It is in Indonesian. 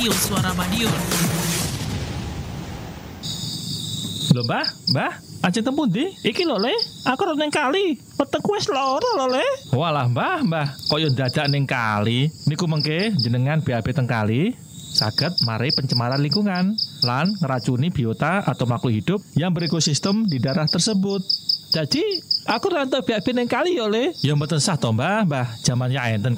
Radio Suara Madiun. Lho Mbah, ajeng temu ndi? Iki lho Le, aku ora ning kali. Wetengku wis lara lho Le. Walah Mbah, kaya dadak ning kali. Niku mengke jenengan BAB teng kali saged mari pencemaran lingkungan lan ngeracuni biota atau makhluk hidup yang berekosistem di daerah tersebut. Jadi, aku rantau BAB ning kali ya Le. Ya mboten sah to Mbah, jamannya enten